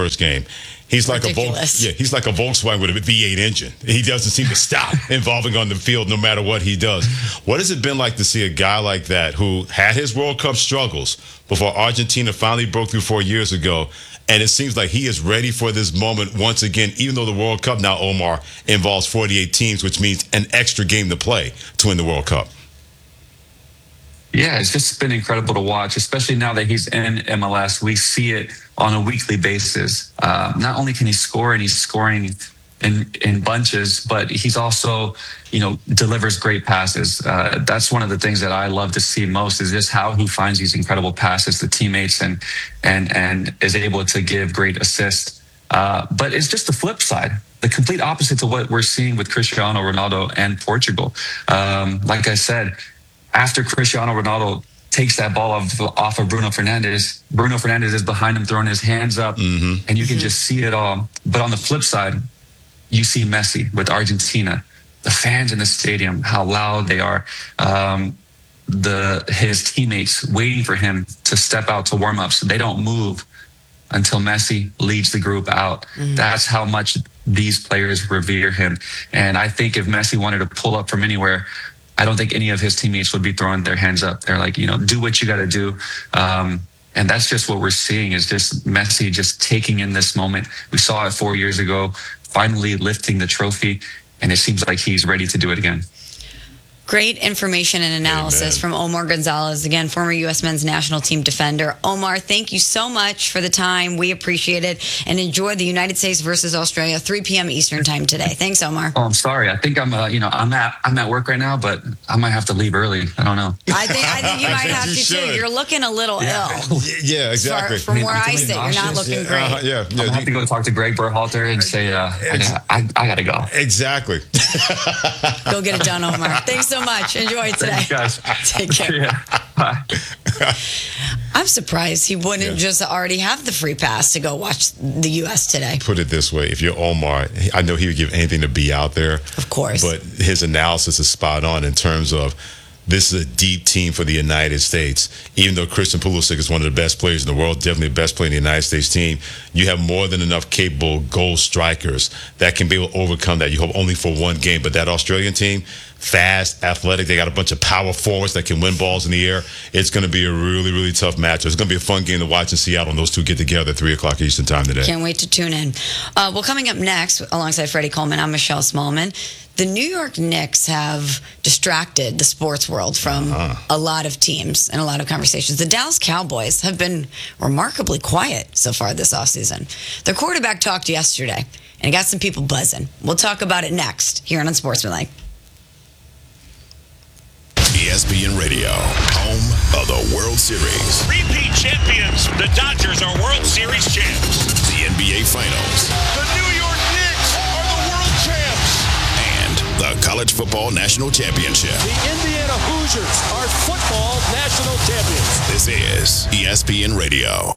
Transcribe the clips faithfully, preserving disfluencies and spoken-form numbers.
first game. He's like Ridiculous. a Vol- yeah, he's like a Volkswagen with a V eight engine. He doesn't seem to stop involving on the field no matter what he does. What has it been like to see a guy like that who had his World Cup struggles before Argentina finally broke through four years ago, and it seems like he is ready for this moment once again, even though the World Cup now, Omar, involves forty-eight teams, which means an extra game to play to win the World Cup? Yeah, it's just been incredible to watch, especially now that he's in M L S. We see it on a weekly basis. Uh, not only can he score, and he's scoring in, in bunches, but he's also, you know, delivers great passes. Uh, that's one of the things that I love to see most, is just how he finds these incredible passes to teammates and and and is able to give great assists. Uh, but it's just the flip side, the complete opposite to what we're seeing with Cristiano Ronaldo and Portugal. Um, like I said, after Cristiano Ronaldo takes that ball off, off of Bruno Fernandes, Bruno Fernandes is behind him throwing his hands up, mm-hmm. and you can just see it all. But on the flip side, you see Messi with Argentina, the fans in the stadium, how loud they are, um, the his teammates waiting for him to step out to warm-ups. They don't move until Messi leads the group out. Mm-hmm. That's how much these players revere him. And I think if Messi wanted to pull up from anywhere, I don't think any of his teammates would be throwing their hands up. They're like, you know, do what you got to do. Um, and that's just what we're seeing, is just Messi just taking in this moment. We saw it four years ago, finally lifting the trophy, and it seems like he's ready to do it again. Great information and analysis Amen. From Omar Gonzalez, again, former U S men's national team defender. Omar, thank you so much for the time. We appreciate it, and enjoy the United States versus Australia, three p.m. Eastern time today. Thanks, Omar. Oh, I'm sorry. I think I'm, uh, you know, I'm at I'm at work right now, but I might have to leave early. I don't know. I think I think you might have you to should. too. You're looking a little yeah. ill. Yeah, exactly. From, from where I sit, you're not looking yeah, great. Uh, yeah, yeah. I have to go talk to Greg Berhalter and say, uh, I, gotta, I, I gotta go. Exactly. Go get it done, Omar. Thanks so much. Enjoy it today. Thanks, guys. Take care. Yeah. Bye. I'm surprised he wouldn't Yeah. just already have the free pass to go watch the U S today. Put it this way, if you're Omar, I know he would give anything to be out there. Of course. But his analysis is spot on in terms of this is a deep team for the United States. Even though Christian Pulisic is one of the best players in the world, definitely the best player in the United States team, you have more than enough capable goal strikers that can be able to overcome that. You hope only for one game. But that Australian team, fast, athletic, they got a bunch of power forwards that can win balls in the air. It's going to be a really, really tough match. It's going to be a fun game to watch in Seattle, and those two get together at three o'clock Eastern time today. Can't wait to tune in. Uh, well, coming up next, alongside Freddie Coleman, I'm Michelle Smallman. The New York Knicks have distracted the sports world from uh-huh. a lot of teams and a lot of conversations. The Dallas Cowboys have been remarkably quiet so far this offseason. Their quarterback talked yesterday, and it got some people buzzing. We'll talk about it next here on Unsportsmanlike. E S P N Radio, home of the World Series. Repeat champions, the Dodgers are World Series champs. The N B A Finals. The New York Knicks are the world champs. And the College Football National Championship. The Indiana Hoosiers are football national champions. This is E S P N Radio.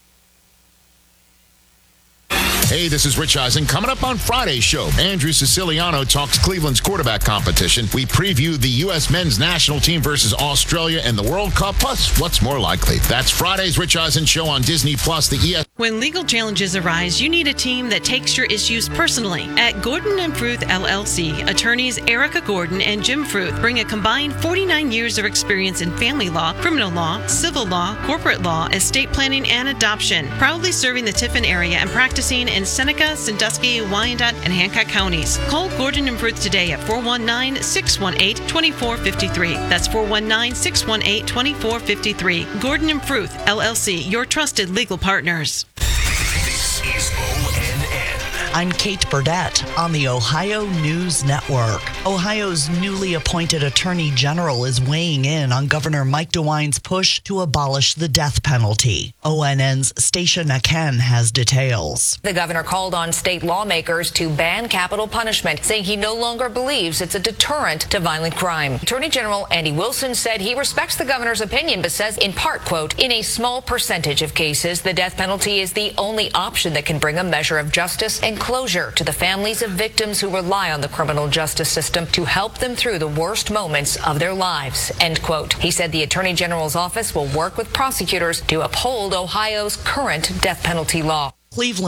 Hey, this is Rich Eisen. Coming up on Friday's show, Andrew Siciliano talks Cleveland's quarterback competition. We preview the U S men's national team versus Australia and the World Cup, plus what's more likely. That's Friday's Rich Eisen show on Disney Plus, the E S. When legal challenges arise, you need a team that takes your issues personally. At Gordon and Fruth L L C, attorneys Erica Gordon and Jim Fruth bring a combined forty-nine years of experience in family law, criminal law, civil law, corporate law, estate planning, and adoption. Proudly serving the Tiffin area and practicing in Seneca, Sandusky, Wyandotte, and Hancock counties. Call Gordon and Fruth today at four one nine, six one eight, two four five three. That's four one nine, six one eight, two four five three. Gordon and Fruth L L C, your trusted legal partners. This is O N N. I'm Kate Burdett on the Ohio News Network. Ohio's newly appointed Attorney General is weighing in on Governor Mike DeWine's push to abolish the death penalty. O N N's Stacia Naken has details. The governor called on state lawmakers to ban capital punishment, saying he no longer believes it's a deterrent to violent crime. Attorney General Andy Wilson said he respects the governor's opinion, but says in part, quote, in a small percentage of cases, the death penalty is the only option that can bring a measure of justice and closure to the families of victims who rely on the criminal justice system to help them through the worst moments of their lives, end quote. He said the Attorney General's office will work with prosecutors to uphold Ohio's current death penalty law. Cleveland